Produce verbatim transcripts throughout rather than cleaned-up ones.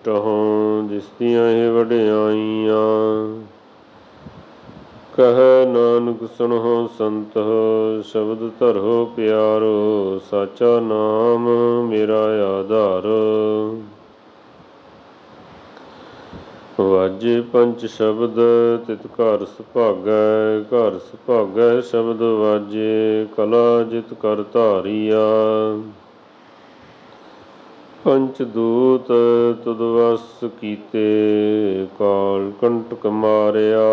ਦ੍ਰਿਸ਼ਟਹੁ ਦਿਸਦੀਆਂ ਇਹ ਵਡਿਆਈਆਂ। ਕਹਿ ਨਾਨਕ ਸੁਣਹੁ ਸੰਤਹੁ ਸ਼ਬਦ ਧਰਹੁ ਪਿਆਰੋ। ਸਾਚਾ ਨਾਮ ਮੇਰਾ ਆਧਾਰ। ਵਾਜੇ ਪੰਚ ਸ਼ਬਦ ਤਿਤ ਘਰ ਸੁਭਾਗੈ। ਘਰ ਸੁਭਾਗੈ ਸ਼ਬਦ ਵਾਜੇ ਕਲਾ ਜਿਤ ਕਰ ਧਾਰੀਆ। ਪੰਚ ਦੂਤ ਤੁਧ ਵਸ ਕੀਤੇ ਕਾਲ ਕੰਟਕ ਮਾਰਿਆ।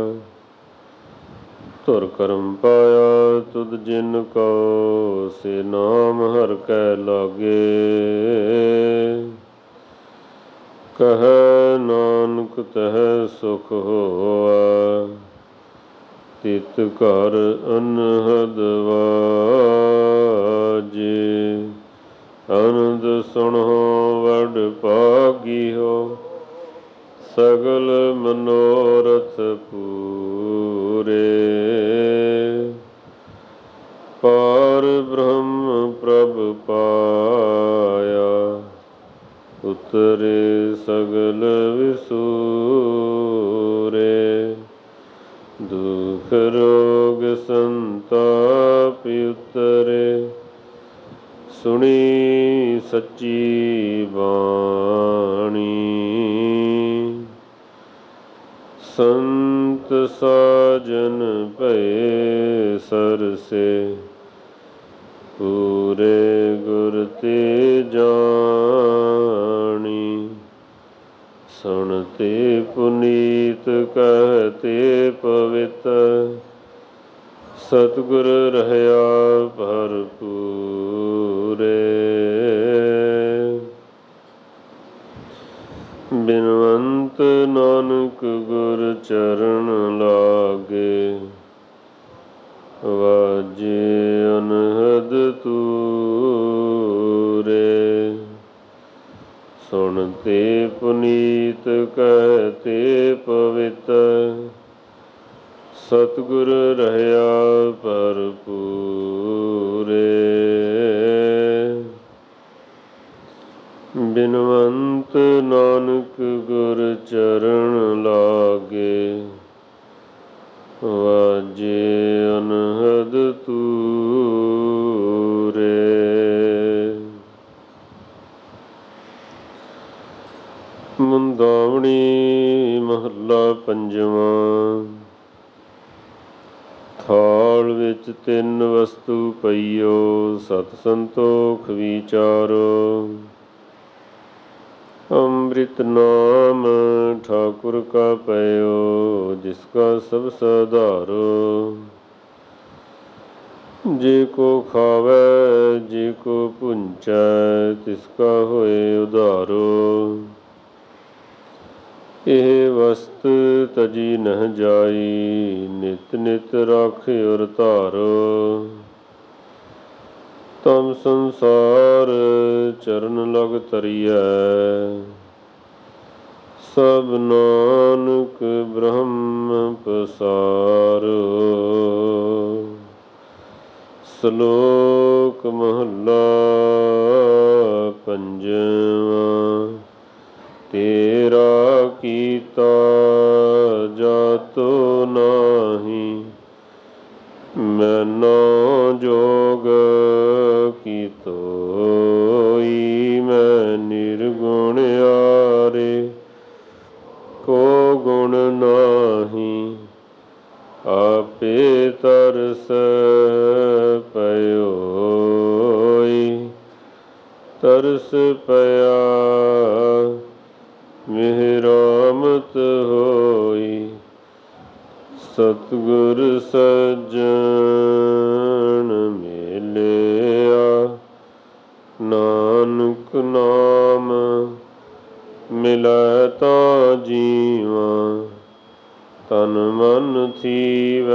ਧੁਰ ਕਰਮ ਪਾਇਆ ਤੁਧ ਜਿਨ ਕਉ ਸੇ ਨਾਮ ਹਰਿ ਕੈ ਲਾਗੇ। ਕਹਿ ਨਾਨਕ ਤਹਿ ਸੁਖ ਹੋਆ ਤਿਤ ਘਰ ਅਨਹਦ ਵਾਜੇ। ਅਨੰਦ ਸੁਣਹੁ ਵਡ ਭਾਗਿਓ ਸਗਲ ਮਨੋਰਥ ਪੂਰੇ। ਪਾਰ ਬ੍ਰਹਮ ਪ੍ਰਭ ਪਾਇਆ ਉਤਰੇ ਸਗਲ ਵਿਸੂਰੇ। ਦੁਖ ਰੋਗ ਸੰਤਾਪ ਉਤਰੇ ਸੁਣੀ ਸੱਚੀ ਬਾਣੀ। ਸੰਤ ਸਾਜਨ ਭਏ ਸਰਸੇ ਪੂਰੇ ਗੁਰ ਤੇ ਜਾਣੀ। ਸੁਣਤੇ ਪੁਨੀਤ ਕਹਤੇ ਪਵਿੱਤ ਸਤਿਗੁਰ ਰਹਿਆ ਭਰਪੂਰੇ। ਬਿਨਵੰਤ ਨਾਨਕ ਗੁਰ ਚਰਨ ਲਾਗੇ। ਵਾਜੇ ਅਨਹਦ ਤੂਰੇ। ਸੁਣਤੇ ਪੁਨੀਤ ਕਹਤੇ ਪਵਿੱਤ ਸਤਿਗੁਰ ਰਹਿਆ ਭਰਪੂਰੇ। ਬਿਨਵੰਤ ਨਾਨਕ ਗੁਰ ਚਰਨ ਲਾਗੇ। ਵਾਜੇ ਅਨਹਦ ਤੂਰੇ। ਮੁੰਦਾਵਣੀ ਮਹੱਲਾ ਪੰਜਵਾਂ। ਥਾਲ ਵਿੱਚ ਤਿੰਨ ਵਸਤੂ ਪਈਓ ਸਤ ਸੰਤੋਖ ਵਿਚਾਰੋ। ਅੰਮ੍ਰਿਤ ਨਾਮ ਠਾਕੁਰ ਕਾ ਪਇਓ ਜਿਸ ਕਾ ਸਭ ਸਾਧਾਰੋ। ਜੇ ਕੋ ਖਾਵੈ ਜੇ ਕੋ ਭੁੰਚੈ ਤਿਸ ਕਾ ਹੋਏ ਉਧਾਰੋ। ਇਹ ਵਸਤ ਤਜੀ ਨਹਿ ਜਾਈ ਨਿਤ ਨਿਤ ਰਾਖਿਓ ਧਾਰੋ। ਤਮ ਸੰਸਾਰ ਚਰਨ ਲਗ ਤਰੀਐ ਸਭ ਨਾਨਕ ਬ੍ਰਹਮ ਪਸਾਰੋ। ਸ਼ਲੋਕ ਮਹੱਲਾ ਪੰਜਵਾਂ। ਤੇਰਾ ਕੀਤਾ ਜਾਤੋ ਨਾਹੀ ਮੈਨੋ ਜੋਗ ਕੀ ਤੋਈ। ਮੈਂ ਨਿਰਗੁਣ ਆਰੇ ਕੋ ਗੁਣ ਨਾਹੀ ਆਪੇ ਤਰਸ ਪਇਓਈ। ਤਰਸ ਪਿਆ ਮਿਹਰਾਮਤ ਹੋਈ। ਸਤਿਗੁਰ ਸੱਜਣ ਮਿਲਿਆ ਨਾਨਕ ਨਾਮ ਮਿਲੈ ਤਾਂ ਜੀਵਾਂ। ਤਨ ਮਨ ਥੀਵੈ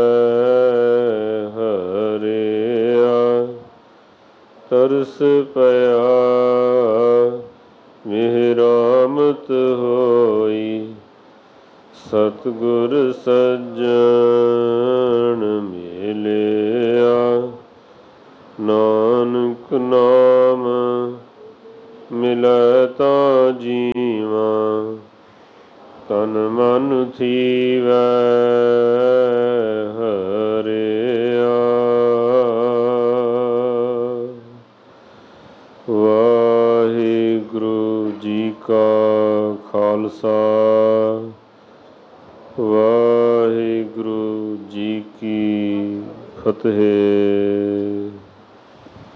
ਹਰਿਆ। ਤਰਸ ਪਿਆ ਮਿਹਰਾਮਤ ਹੋਈ। ਸਤਿਗੁਰ ਸੱਜਣ ਮਿਲਿਆ ਨਾਨਕ ਨਾਮ ਮਿਲੈ ਤਾਂ ਜੀ ਨੀਵਾਂ, ਤਨ ਮਨ ਥੀਵੈ ਹਰਿਆ। ਵਾਹਿਗੁਰੂ ਜੀ ਕਾ ਖਾਲਸਾ, ਵਾਹਿਗੁਰੂ ਜੀ ਕੀ ਫਤਿਹ।